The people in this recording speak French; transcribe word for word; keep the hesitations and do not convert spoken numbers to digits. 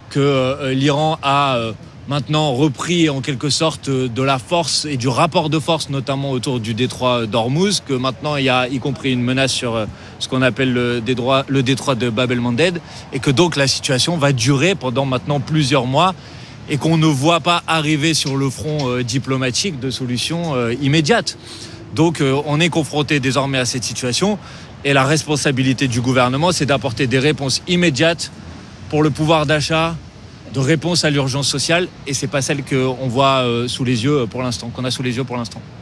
que euh, l'Iran a euh, maintenant repris en quelque sorte de la force et du rapport de force, notamment autour du détroit d'Ormuz, que maintenant il y a y compris une menace sur ce qu'on appelle le détroit, le détroit de Bab el-Mandeb, et que donc la situation va durer pendant maintenant plusieurs mois et qu'on ne voit pas arriver sur le front euh, diplomatique de solutions euh, immédiates. Donc euh, on est confronté désormais à cette situation et la responsabilité du gouvernement, c'est d'apporter des réponses immédiates pour le pouvoir d'achat, de réponse à l'urgence sociale, et c'est pas celle qu'on voit euh, sous les yeux pour l'instant, qu'on a sous les yeux pour l'instant.